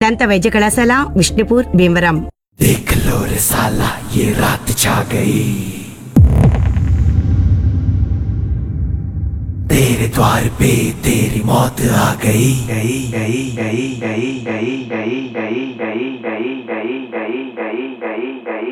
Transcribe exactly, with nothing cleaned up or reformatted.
దంత వైద్య కళాశాల, విష్ణుపూర్, భీమవరం. देख लो रे साला ये रात छा गई, तेरे द्वार पे तेरी मौत आ गई गई गई गई गई गई गई गई गई गई गई गई गई गई गई गई